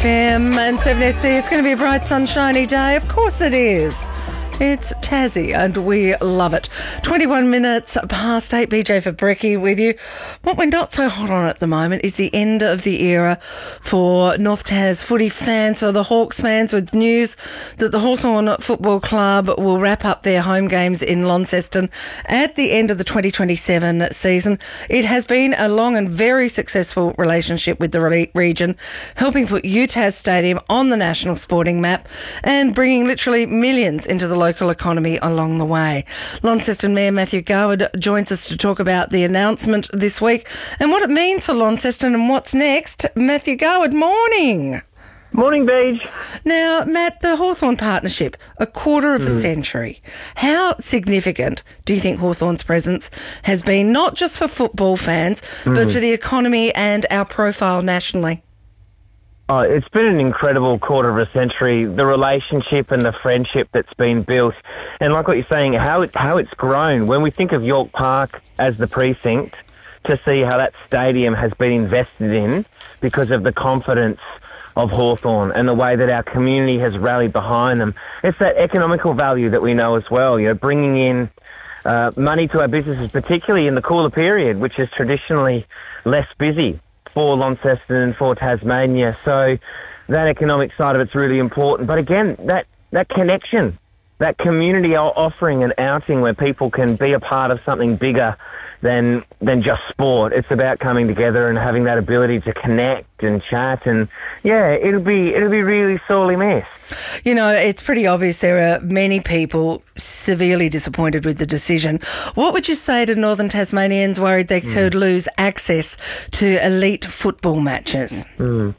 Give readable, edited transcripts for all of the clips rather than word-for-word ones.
FM and 7SD. It's going to be a bright, sunshiny day. Of course it is. It's Tassie and we love it. 21 minutes past 8, BJ for Brekkie with you. What we're not so hot on at the moment is the end of the era for North Tas footy fans, for the Hawks fans, with news that the Hawthorn Football Club will wrap up their home games in Launceston at the end of the 2027 season. It has been a long and very successful relationship with the region, helping put UTAS Stadium on the national sporting map and bringing literally millions into the local economy along the way. Launceston Mayor Matthew Garwood joins us to talk about the announcement this week and what it means for Launceston and what's next. Matthew Garwood, morning. Morning, Beej. Now, Matt, the Hawthorn partnership, a quarter of a century. How significant do you think Hawthorn's presence has been, not just for football fans, but for the economy and our profile nationally? Oh, it's been an incredible quarter of a century, the relationship and the friendship that's been built. And like what you're saying, how it's grown. When we think of York Park as the precinct, to see how that stadium has been invested in because of the confidence of Hawthorn and the way that our community has rallied behind them. It's that economical value that we know as well, you know, bringing in money to our businesses, particularly in the cooler period, which is traditionally less busy for Launceston and for Tasmania. So that economic side of it's really important. But again, that connection, that community offering an outing where people can be a part of something bigger than just sport. It's about coming together and having that ability to connect and chat, and yeah, it'll be really sorely missed. You know, it's pretty obvious there are many people severely disappointed with the decision. What would you say to Northern Tasmanians worried they could lose access to elite football matches?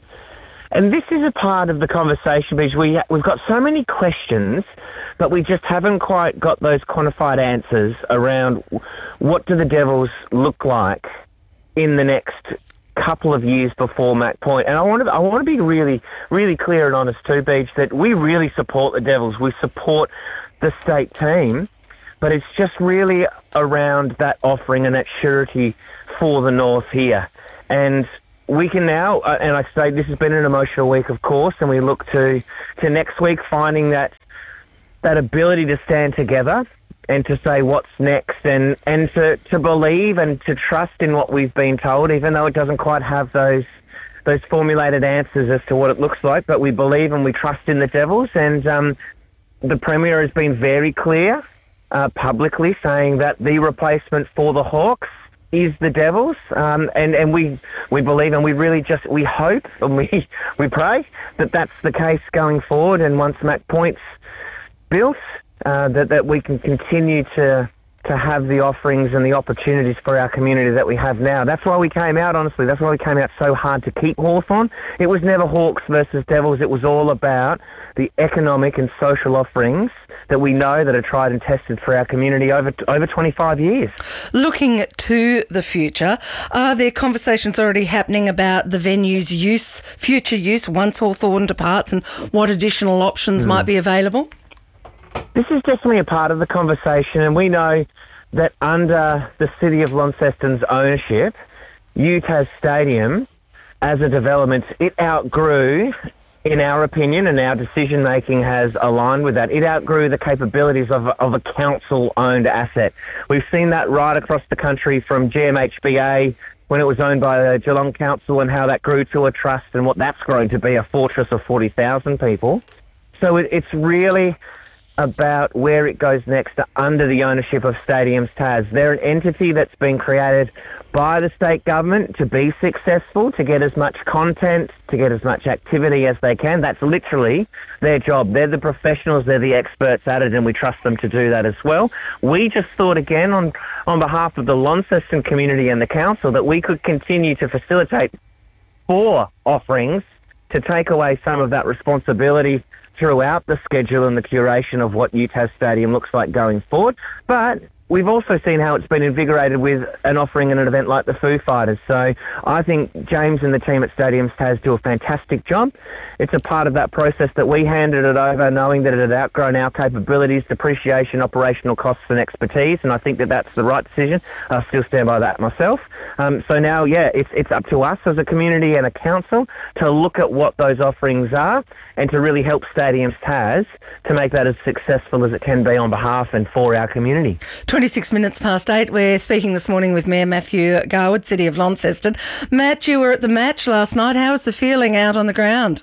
And this is a part of the conversation because we've got so many questions, but we just haven't quite got those quantified answers around what do the Devils look like in the next couple of years before Mac Point. And I want to be really, really clear and honest too, Beach, that we really support the Devils. We support the state team, but it's just really around that offering and that surety for the North here. And we can now, and I say this has been an emotional week, of course, and we look to next week finding that ability to stand together and to say what's next and to believe and to trust in what we've been told, even though it doesn't quite have those formulated answers as to what it looks like. But we believe and we trust in the Devils, and the Premier has been very clear publicly saying that the replacement for the Hawks is the Devils, and we believe and we really just we hope and we pray that that's the case going forward. And once Mac Point's built, that we can continue to have the offerings and the opportunities for our community that we have now. That's why we came out, honestly. That's why we came out so hard to keep Hawthorn. It was never Hawks versus Devils. It was all about the economic and social offerings that we know that are tried and tested for our community over 25 years. Looking to the future, are there conversations already happening about the venue's future use once Hawthorn departs, and what additional options might be available? This is definitely a part of the conversation, and we know that under the City of Launceston's ownership, UTAS Stadium, as a development, it outgrew, in our opinion, and our decision-making has aligned with that, it outgrew the capabilities of a council-owned asset. We've seen that right across the country from GMHBA when it was owned by the Geelong Council and how that grew to a trust and what that's grown to be, a fortress of 40,000 people. So it's really about where it goes next under the ownership of Stadiums Tas. They're an entity that's been created by the state government to be successful, to get as much content, to get as much activity as they can. That's literally their job. They're the professionals, they're the experts at it, and we trust them to do that as well. We just thought, again, on behalf of the Launceston community and the council, that we could continue to facilitate 4 offerings to take away some of that responsibility throughout the schedule and the curation of what UTAS Stadium looks like going forward. But we've also seen how it's been invigorated with an offering in an event like the Foo Fighters. So I think James and the team at Stadiums Tas do a fantastic job. It's a part of that process that we handed it over knowing that it had outgrown our capabilities, depreciation, operational costs and expertise, and I think that that's the right decision. I still stand by that myself. So now, it's up to us as a community and a council to look at what those offerings are and to really help Stadiums Tas to make that as successful as it can be on behalf and for our community. 26 minutes past 8. We're speaking this morning with Mayor Matthew Garwood, City of Launceston. Matt, you were at the match last night. How was the feeling out on the ground?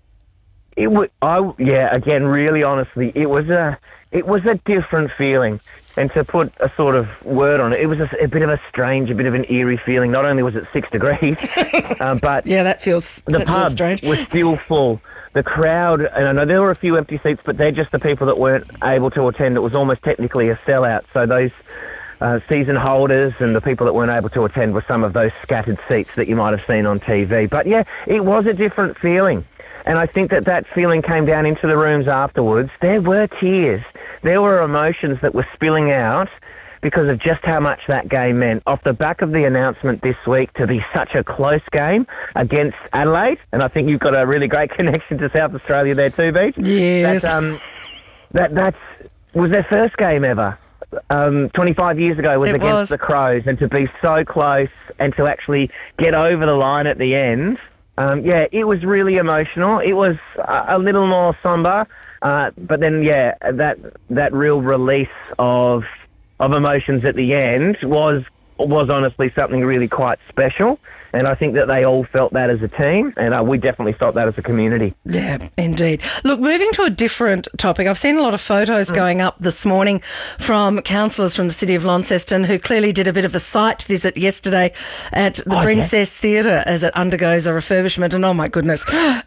Again, really honestly, it was a different feeling. And to put a sort of word on it, it was a bit of an eerie feeling. Not only was it 6 degrees, but that feels strange. Was still full. The crowd, and I know there were a few empty seats, but they're just the people that weren't able to attend. It was almost technically a sellout. So those season holders and the people that weren't able to attend were some of those scattered seats that you might have seen on TV. But yeah, it was a different feeling. And I think that feeling came down into the rooms afterwards. There were tears. There were emotions that were spilling out because of just how much that game meant. Off the back of the announcement this week to be such a close game against Adelaide, and I think you've got a really great connection to South Australia there too, Beach. Yes. That was their first game ever. 25 years ago was against the Crows, and to be so close and to actually get over the line at the end, it was really emotional. It was a little more somber, but then, that real release of emotions at the end was honestly something really quite special. And I think that they all felt that as a team, and we definitely felt that as a community. Yeah, indeed. Look, moving to a different topic, I've seen a lot of photos going up this morning from councillors from the City of Launceston who clearly did a bit of a site visit yesterday at the Princess Theatre as it undergoes a refurbishment. And oh my goodness,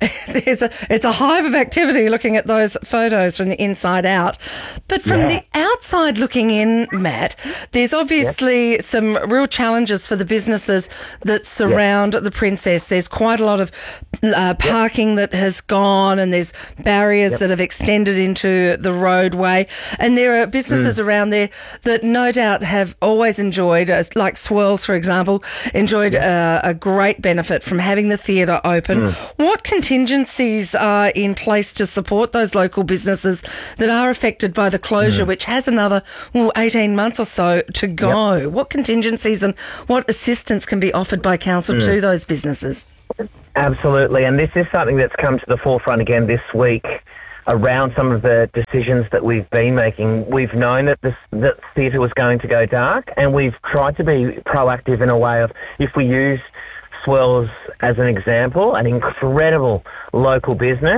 it's a hive of activity looking at those photos from the inside out. But from the outside looking in, Matt, there's obviously some real challenges for the businesses that surround the Princess. There's quite a lot of parking that has gone, and there's barriers that have extended into the roadway, and there are businesses around there that no doubt have always enjoyed, like Swirls, for example, enjoyed a great benefit from having the theatre open. What contingencies are in place to support those local businesses that are affected by the closure, which has another 18 months or so to go? What contingencies and what assistance can be offered by council to those businesses? Absolutely, and this is something that's come to the forefront again this week around some of the decisions that we've been making. We've known that that theatre was going to go dark, and we've tried to be proactive in a way of, if we use Swirls as an example, an incredible local business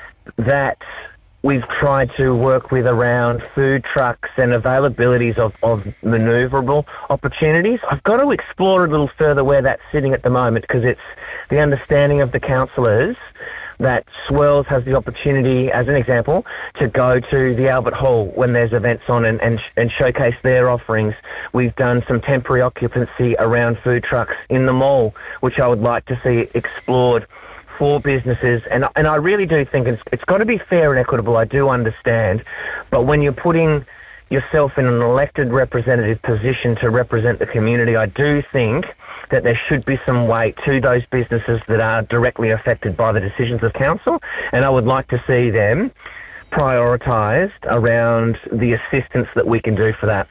that we've tried to work with around food trucks and availabilities of manoeuvrable opportunities. I've got to explore a little further where that's sitting at the moment, because it's the understanding of the councillors that Swirls has the opportunity, as an example, to go to the Albert Hall when there's events on and showcase their offerings. We've done some temporary occupancy around food trucks in the mall, which I would like to see explored for businesses, and I really do think it's got to be fair and equitable. I do understand, but when you're putting yourself in an elected representative position to represent the community, I do think that there should be some weight to those businesses that are directly affected by the decisions of council, and I would like to see them prioritised around the assistance that we can do for that.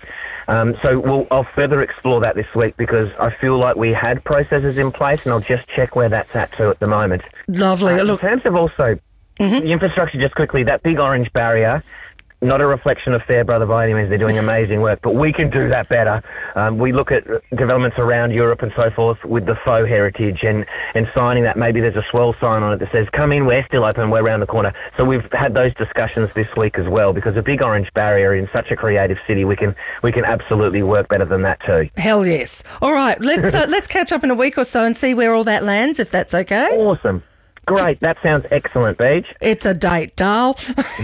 I'll further explore that this week, because I feel like we had processes in place, and I'll just check where that's at at the moment. Lovely. In terms of also the infrastructure, just quickly, that big orange barrier, not a reflection of Fairbrother by any means. They're doing amazing work, but we can do that better. We look at developments around Europe and so forth with the faux heritage and signing that. Maybe there's a Swell sign on it that says, come in, we're still open, we're around the corner. So we've had those discussions this week as well, because a big orange barrier in such a creative city, we can absolutely work better than that too. Hell yes. All right, let's catch up in a week or so and see where all that lands, if that's okay. Awesome. Great, that sounds excellent, Beach. It's a date, Darl.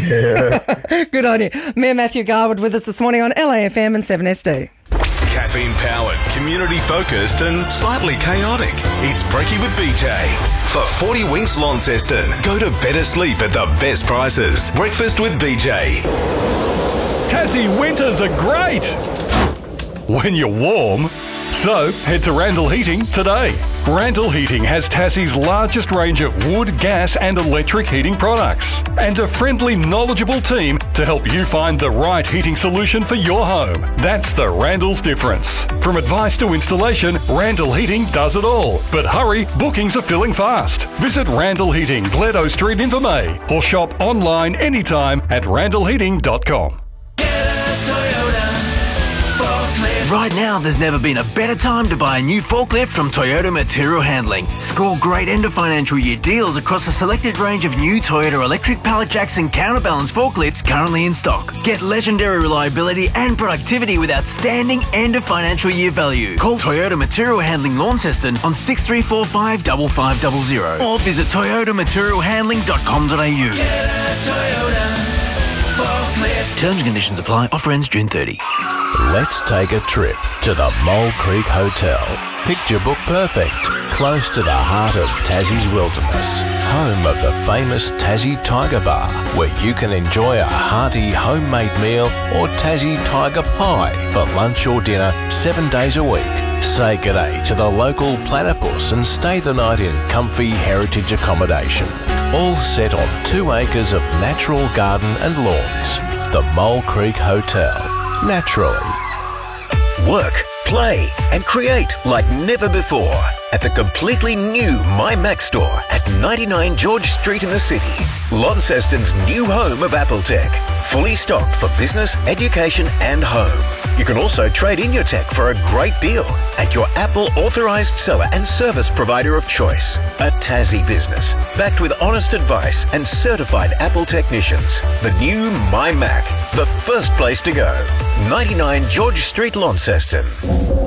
Good on you. Mayor Matthew Garwood with us this morning on LAFM and 7SD. Caffeine-powered, community-focused and slightly chaotic. It's Brekkie with BJ. For 40 Winks Launceston, go to better sleep at the best prices. Breakfast with BJ. Tassie winters are great. when you're warm. So head to Randall Heating today. Randall Heating has Tassie's largest range of wood, gas and electric heating products and a friendly, knowledgeable team to help you find the right heating solution for your home. That's the Randall's difference. From advice to installation, Randall Heating does it all. But hurry, bookings are filling fast. Visit Randall Heating, Gledo Street, Invermay, or shop online anytime at randallheating.com. Right now, there's never been a better time to buy a new forklift from Toyota Material Handling. Score great end of financial year deals across a selected range of new Toyota electric pallet jacks and counterbalance forklifts currently in stock. Get legendary reliability and productivity with outstanding end of financial year value. Call Toyota Material Handling Launceston on 6345 5500 or visit toyotamaterialhandling.com.au. Terms and conditions apply. Offer ends June 30. Let's take a trip to the Mole Creek Hotel. Picture book perfect, close to the heart of Tassie's wilderness, home of the famous Tassie Tiger Bar, where you can enjoy a hearty homemade meal or Tassie Tiger Pie for lunch or dinner 7 days a week. Say g'day to the local platypus and stay the night in comfy heritage accommodation, all set on 2 acres of natural garden and lawns. The Mole Creek Hotel. Naturally. Work, play and create like never before at the completely new MyMac store at 99 George Street in the city. Launceston's new home of Apple Tech. Fully stocked for business, education and home. You can also trade in your tech for a great deal at your Apple authorised seller and service provider of choice. A Tassie business, backed with honest advice and certified Apple technicians. The new MyMac, the first place to go. 99 George Street, Launceston.